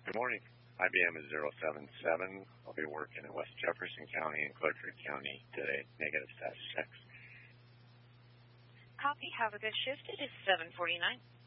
Good morning. IBM is 077. I'll be working in West Jefferson County and Clarkford County today. Negative status checks. Copy. Have a good shift. It is 7:49.